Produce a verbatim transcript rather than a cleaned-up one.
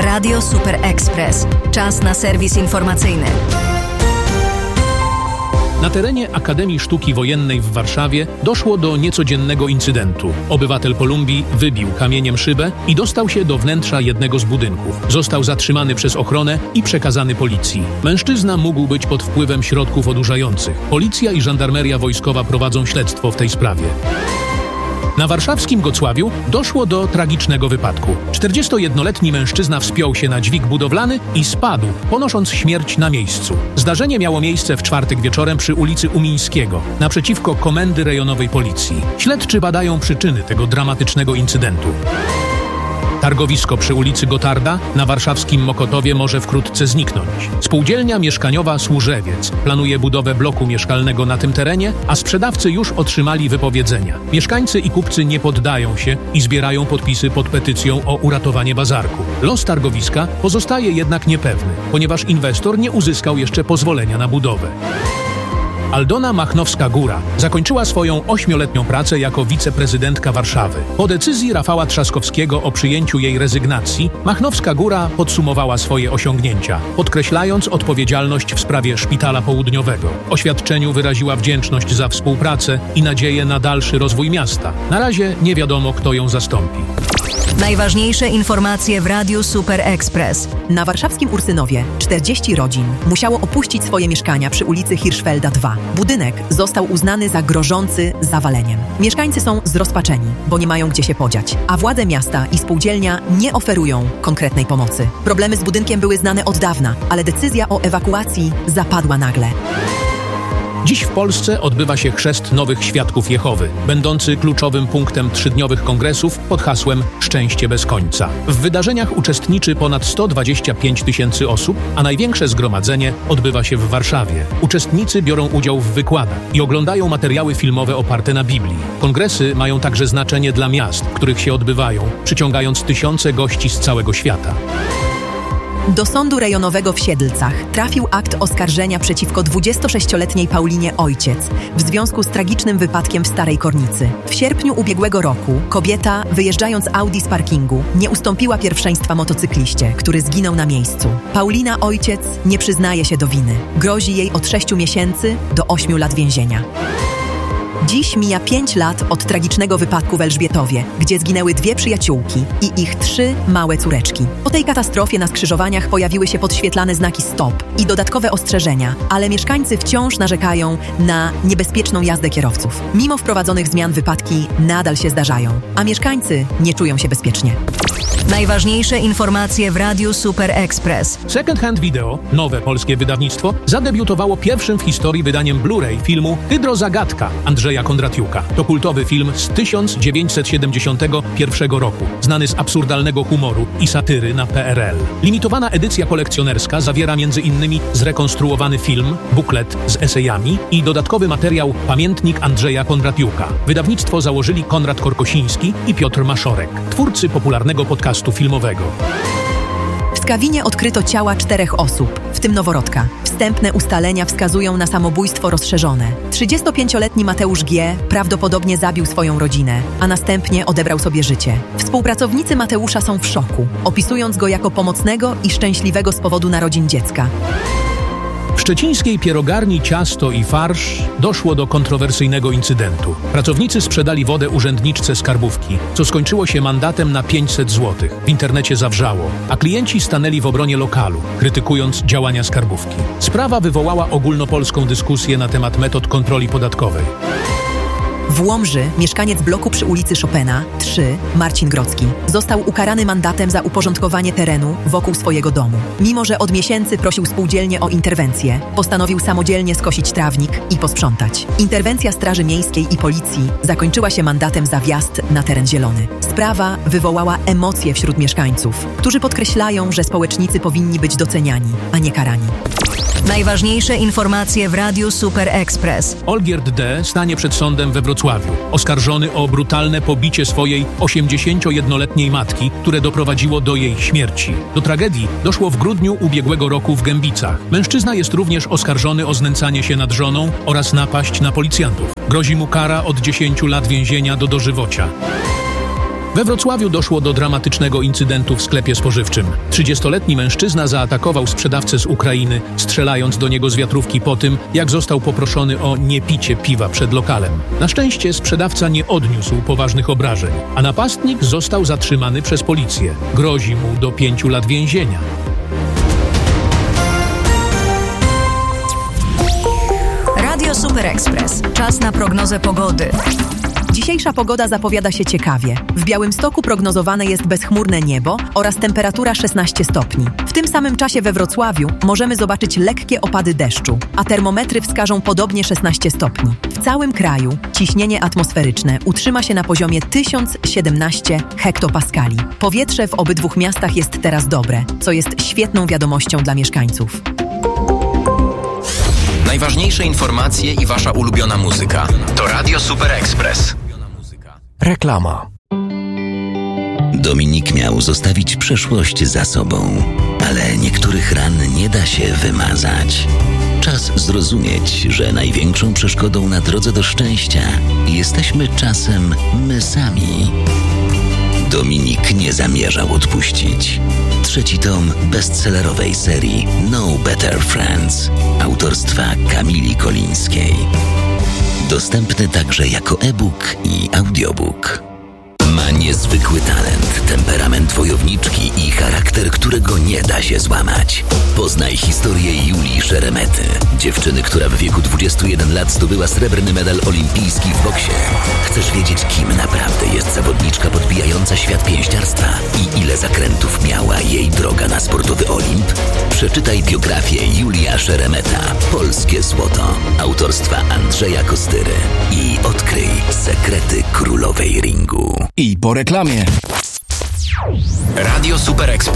Radio Super Express. Czas na serwis informacyjny. Na terenie Akademii Sztuki Wojennej w Warszawie doszło do niecodziennego incydentu. Obywatel Kolumbii wybił kamieniem szybę i dostał się do wnętrza jednego z budynków. Został zatrzymany przez ochronę i przekazany policji. Mężczyzna mógł być pod wpływem środków odurzających. Policja i żandarmeria wojskowa prowadzą śledztwo w tej sprawie. Na warszawskim Gocławiu doszło do tragicznego wypadku. czterdziestojednoletni mężczyzna wspiął się na dźwig budowlany i spadł, ponosząc śmierć na miejscu. Zdarzenie miało miejsce w czwartek wieczorem przy ulicy Umińskiego, naprzeciwko Komendy Rejonowej Policji. Śledczy badają przyczyny tego dramatycznego incydentu. Targowisko przy ulicy Gotarda na warszawskim Mokotowie może wkrótce zniknąć. Spółdzielnia mieszkaniowa Służewiec planuje budowę bloku mieszkalnego na tym terenie, a sprzedawcy już otrzymali wypowiedzenia. Mieszkańcy i kupcy nie poddają się i zbierają podpisy pod petycją o uratowanie bazarku. Los targowiska pozostaje jednak niepewny, ponieważ inwestor nie uzyskał jeszcze pozwolenia na budowę. Aldona Machnowska-Góra zakończyła swoją ośmioletnią pracę jako wiceprezydentka Warszawy. Po decyzji Rafała Trzaskowskiego o przyjęciu jej rezygnacji, Machnowska-Góra podsumowała swoje osiągnięcia, podkreślając odpowiedzialność w sprawie Szpitala Południowego. W oświadczeniu wyraziła wdzięczność za współpracę i nadzieję na dalszy rozwój miasta. Na razie nie wiadomo, kto ją zastąpi. Najważniejsze informacje w Radiu Super Express. Na warszawskim Ursynowie czterdzieści rodzin musiało opuścić swoje mieszkania przy ulicy Hirschfelda dwa. Budynek został uznany za grożący zawaleniem. Mieszkańcy są zrozpaczeni, bo nie mają gdzie się podziać, a władze miasta i spółdzielnia nie oferują konkretnej pomocy. Problemy z budynkiem były znane od dawna, ale decyzja o ewakuacji zapadła nagle. Dziś w Polsce odbywa się chrzest nowych świadków Jehowy, będący kluczowym punktem trzydniowych kongresów pod hasłem Szczęście bez końca. W wydarzeniach uczestniczy ponad sto dwadzieścia pięć tysięcy osób, a największe zgromadzenie odbywa się w Warszawie. Uczestnicy biorą udział w wykładach i oglądają materiały filmowe oparte na Biblii. Kongresy mają także znaczenie dla miast, w których się odbywają, przyciągając tysiące gości z całego świata. Do sądu rejonowego w Siedlcach trafił akt oskarżenia przeciwko dwudziestosześcioletniej Paulinie Ojciec w związku z tragicznym wypadkiem w Starej Kornicy. W sierpniu ubiegłego roku kobieta, wyjeżdżając Audi z parkingu, nie ustąpiła pierwszeństwa motocykliście, który zginął na miejscu. Paulina Ojciec nie przyznaje się do winy. Grozi jej od sześciu miesięcy do ośmiu lat więzienia. Dziś mija pięć lat od tragicznego wypadku w Elżbietowie, gdzie zginęły dwie przyjaciółki i ich trzy małe córeczki. Po tej katastrofie na skrzyżowaniach pojawiły się podświetlane znaki stop i dodatkowe ostrzeżenia, ale mieszkańcy wciąż narzekają na niebezpieczną jazdę kierowców. Mimo wprowadzonych zmian wypadki nadal się zdarzają, a mieszkańcy nie czują się bezpiecznie. Najważniejsze informacje w Radiu Super Express. Second Hand Video, nowe polskie wydawnictwo, zadebiutowało pierwszym w historii wydaniem Blu-ray filmu Hydrozagadka Andrzeja Kondratiuka. To kultowy film z tysiąc dziewięćset siedemdziesiątego pierwszego roku, znany z absurdalnego humoru i satyry na P R L. Limitowana edycja kolekcjonerska zawiera między innymi zrekonstruowany film, buklet z esejami i dodatkowy materiał Pamiętnik Andrzeja Kondratiuka. Wydawnictwo założyli Konrad Korkosiński i Piotr Maszorek, twórcy popularnego podcastu filmowego. W Skawinie odkryto ciała czterech osób, w tym noworodka. Wstępne ustalenia wskazują na samobójstwo rozszerzone. trzydziestopięcioletni Mateusz G. prawdopodobnie zabił swoją rodzinę, a następnie odebrał sobie życie. Współpracownicy Mateusza są w szoku, opisując go jako pomocnego i szczęśliwego z powodu narodzin dziecka. W szczecińskiej pierogarni Ciasto i Farsz doszło do kontrowersyjnego incydentu. Pracownicy sprzedali wodę urzędniczce skarbówki, co skończyło się mandatem na pięćset złotych. W internecie zawrzało, a klienci stanęli w obronie lokalu, krytykując działania skarbówki. Sprawa wywołała ogólnopolską dyskusję na temat metod kontroli podatkowej. W Łomży mieszkaniec bloku przy ulicy Chopina trzy, Marcin Grodzki, został ukarany mandatem za uporządkowanie terenu wokół swojego domu. Mimo że od miesięcy prosił spółdzielnię o interwencję, postanowił samodzielnie skosić trawnik i posprzątać. Interwencja Straży Miejskiej i Policji zakończyła się mandatem za wjazd na teren zielony. Sprawa wywołała emocje wśród mieszkańców, którzy podkreślają, że społecznicy powinni być doceniani, a nie karani. Najważniejsze informacje w Radiu Super Express. Olgierd D. stanie przed sądem we Wrocławiu, oskarżony o brutalne pobicie swojej osiemdziesięciojednoletniej matki, które doprowadziło do jej śmierci. Do tragedii doszło w grudniu ubiegłego roku w Gębicach. Mężczyzna jest również oskarżony o znęcanie się nad żoną oraz napaść na policjantów. Grozi mu kara od dziesięciu lat więzienia do dożywocia. We Wrocławiu doszło do dramatycznego incydentu w sklepie spożywczym. trzydziestoletni mężczyzna zaatakował sprzedawcę z Ukrainy, strzelając do niego z wiatrówki po tym, jak został poproszony o niepicie piwa przed lokalem. Na szczęście sprzedawca nie odniósł poważnych obrażeń, a napastnik został zatrzymany przez policję. Grozi mu do pięciu lat więzienia. Radio Super Express. Czas na prognozę pogody. Dzisiejsza pogoda zapowiada się ciekawie. W Białymstoku prognozowane jest bezchmurne niebo oraz temperatura szesnaście stopni. W tym samym czasie we Wrocławiu możemy zobaczyć lekkie opady deszczu, a termometry wskażą podobnie szesnaście stopni. W całym kraju ciśnienie atmosferyczne utrzyma się na poziomie tysiąc siedemnaście hektopaskali. Powietrze w obydwu miastach jest teraz dobre, co jest świetną wiadomością dla mieszkańców. Najważniejsze informacje i wasza ulubiona muzyka. To Radio Super Express. Reklama. Dominik miał zostawić przeszłość za sobą, ale niektórych ran nie da się wymazać. Czas zrozumieć, że największą przeszkodą na drodze do szczęścia jesteśmy czasem my sami. Dominik nie zamierzał odpuścić. Trzeci tom bestsellerowej serii No Better Friends autorstwa Kamili Kolińskiej. Dostępny także jako e-book i audiobook. Ma niezwykły talent, temperament wojowniczki i charakter, którego nie da się złamać. Poznaj historię Julii Szeremety, dziewczyny, która w wieku dwudziestu jeden lat zdobyła srebrny medal olimpijski w boksie. Chcesz wiedzieć, kim naprawdę jest zawodniczka podbijająca świat pięściarstwa i ile zakrętów miała jej droga na sportowy Olimp? Przeczytaj biografię Julia Szeremeta, Polskie Złoto, autorstwa Andrzeja Kostyry i odkryj sekrety królowej ringu. I po reklamie. Radio Super Express.